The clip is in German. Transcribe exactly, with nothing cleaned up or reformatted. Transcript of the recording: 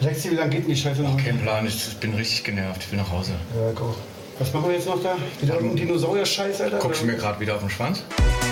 Taxi, wie lange geht denn die Scheiße noch? Kein Plan, ich bin richtig genervt, ich will nach Hause. Ja, go. Was machen wir jetzt noch da? Wieder irgendein Dinosaurier-Scheiß, Alter? Guckst du mir gerade wieder auf den Schwanz?